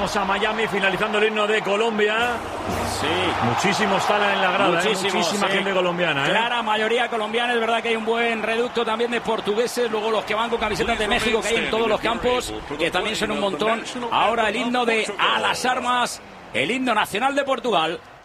Vamos a Miami, finalizando el himno de Colombia. Sí. Muchísimos salen en la grada, muchísima gente colombiana. Clara mayoría colombiana, es verdad que hay un buen reducto también de portugueses, luego los que van con camisetas de México, que hay en todos los campos, que también son un montón. Ahora el himno de A las Armas, el himno nacional de Portugal.